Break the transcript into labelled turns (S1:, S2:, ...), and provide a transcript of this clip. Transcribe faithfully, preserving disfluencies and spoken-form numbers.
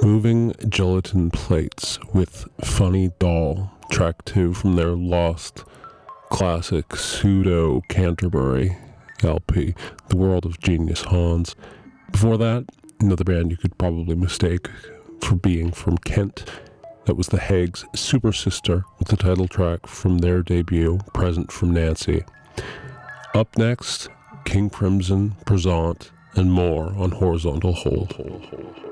S1: Moving Gelatin Plates with Funny Doll, track two from their lost classic Pseudo Canterbury L P, The World of Genius Hans. Before that, another band you could probably mistake for being from Kent. That was the Hags' Super Sister with the title track from their debut, Present from Nancy. Up next, King Crimson, Present, and more on Horizontal Hold. Hold, hold, hold.